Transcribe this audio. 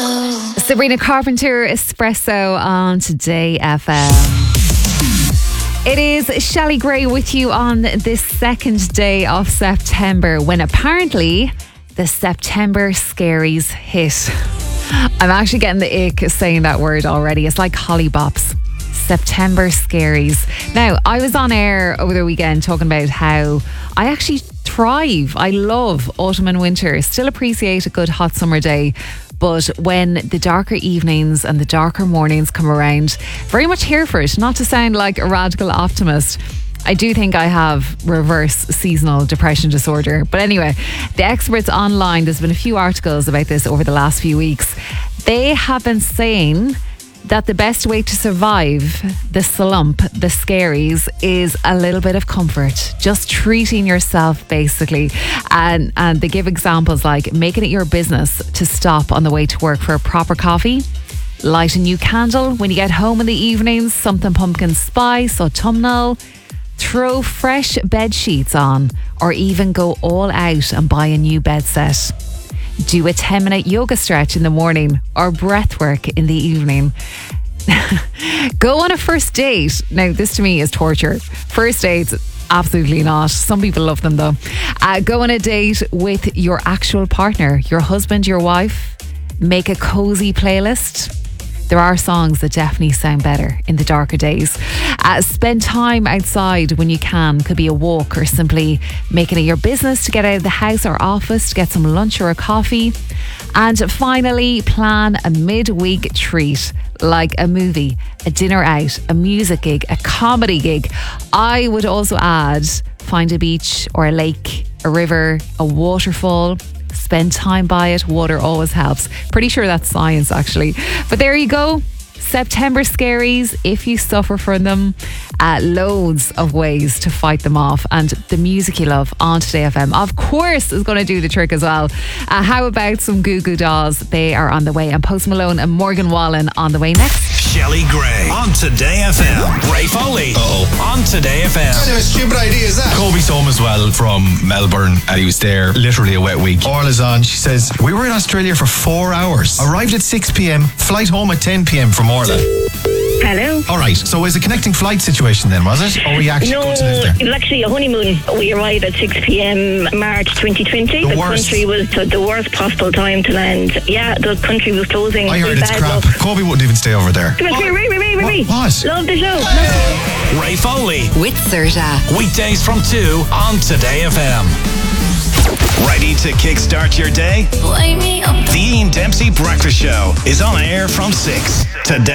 Sabrina Carpenter, Espresso on Today FM. It is Shelley Gray with you on this second day of September, when apparently the September scaries hit. I'm actually getting the ick saying that word already. It's like hollybops. September scaries. Now, I was on air over the weekend talking about how I actually thrive. I love autumn and winter. Still appreciate a good hot summer day. But when the darker evenings and the darker mornings come around, very much here for it. Not to sound like a radical optimist, I do think I have reverse seasonal depression disorder. But anyway, the experts online, there's been a few articles about this over the last few weeks. They have been saying that the best way to survive the slump, the scaries, is a little bit of comfort. Just treating yourself, basically. And they give examples like making it your business to stop on the way to work for a proper coffee, light a new candle when you get home in the evenings, something pumpkin spice, autumnal, throw fresh bed sheets on, or even go all out and buy a new bed set. Do a 10-minute yoga stretch in the morning or breath work in the evening. Go on a first date. Now, this to me is torture. First dates, absolutely not. Some people love them though. Go on a date with your actual partner, your husband, your wife. Make a cozy playlist. There are songs that definitely sound better in the darker days. Spend time outside when you can. Could be a walk or simply making it your business to get out of the house or office to get some lunch or a coffee. And finally, plan a midweek treat like a movie, a dinner out, a music gig, a comedy gig. I would also add, find a beach or a lake, a river, a waterfall. Spend time by it. Water always helps. Pretty sure that's science, actually. But there you go. September scaries, if you suffer from them, loads of ways to fight them off. And the music you love on Today FM, of course, is going to do the trick as well. How about some Goo Goo Dolls? They are on the way. And Post Malone and Morgan Wallen on the way next. Shelley Gray on Today FM. Ray Foley on Today FM. What kind of a stupid idea is that? Kobe's home as well from Melbourne, and he was there literally a wet week. Orla's on. She says, we were in Australia for 4 hours. Arrived at 6 p.m. Flight home at 10 p.m. from Orla. Hello. All right. So it was a connecting flight situation then, was it? Or were you actually going to live there? It was actually a honeymoon. We arrived at 6 p.m. March 2020. The country was the worst possible time to land. Yeah, the country was closing. I heard it's crap. Kobe wouldn't even stay over there. Come here, Ray. What? Love the show. Ray Foley. With Serta. Weekdays from 2 on Today FM. Ready to kickstart your day? Wake me up. The Ian Dempsey Breakfast Show is on air from 6 today.